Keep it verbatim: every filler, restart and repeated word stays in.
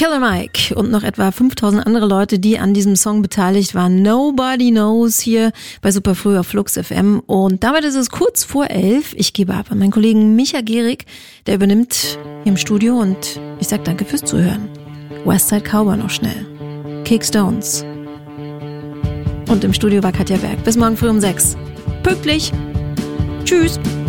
Killer Mike und noch etwa fünftausend andere Leute, die an diesem Song beteiligt waren. Nobody Knows hier bei Superfrüh auf Flux F M. Und damit ist es kurz vor elf. Ich gebe ab an meinen Kollegen Micha Gehrig, der übernimmt hier im Studio, und ich sag danke fürs Zuhören. Westside Cowboy noch schnell. Kick Stones. Und im Studio war Katja Berg. Bis morgen früh um sechs. Pünktlich. Tschüss.